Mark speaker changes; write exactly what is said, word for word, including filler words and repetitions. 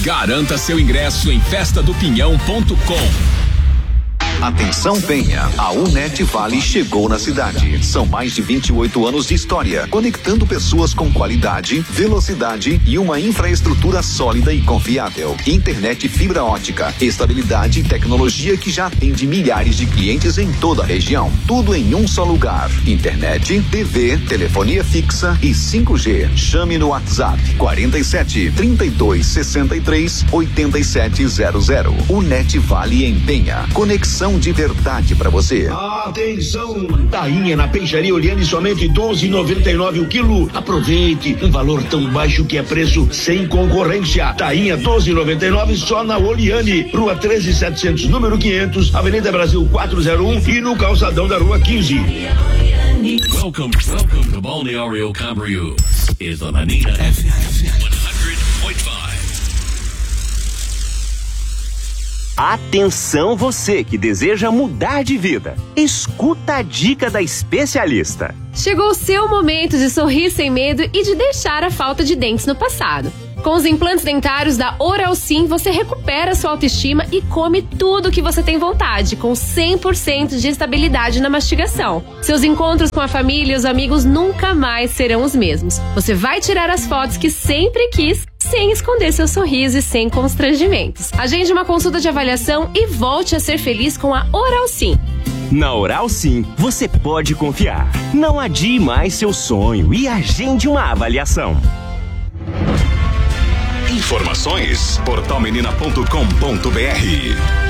Speaker 1: Garanta seu ingresso em festa do pinhão ponto com.
Speaker 2: Atenção Penha, a Unet Vale chegou na cidade. São mais de vinte e oito anos de história, conectando pessoas com qualidade, velocidade e uma infraestrutura sólida e confiável. Internet fibra ótica, estabilidade e tecnologia que já atende milhares de clientes em toda a região. Tudo em um só lugar. Internet, T V, telefonia fixa e cinco G. Chame no WhatsApp quarenta e sete, trinta e dois, sessenta e três, oitenta e sete zero zero. Unet Vale em Penha. Conexão de verdade pra você.
Speaker 3: Atenção! Tainha na Peixaria Oliane, somente doze e noventa e nove o quilo. Aproveite, um valor tão baixo que é preço sem concorrência. Tainha doze e noventa e nove só na Oliane. Rua treze mil e setecentos, número quinhentos, Avenida Brasil quatrocentos e um e no calçadão da Rua quinze.
Speaker 4: Welcome, welcome to Balneário Camboriú. Is the Manina F M cem ponto cinco.
Speaker 5: Atenção você que deseja mudar de vida. Escuta a dica da especialista.
Speaker 6: Chegou o seu momento de sorrir sem medo e de deixar a falta de dentes no passado. Com os implantes dentários da Oral Sim, você recupera sua autoestima e come tudo que você tem vontade, com cem por cento de estabilidade na mastigação. Seus encontros com a família e os amigos nunca mais serão os mesmos. Você vai tirar as fotos que sempre quis, sem esconder seu sorriso e sem constrangimentos. Agende uma consulta de avaliação e volte a ser feliz com a Oral Sim.
Speaker 5: Na Oral Sim, você pode confiar. Não adie mais seu sonho e agende uma avaliação.
Speaker 2: Informações portal menina ponto com ponto br.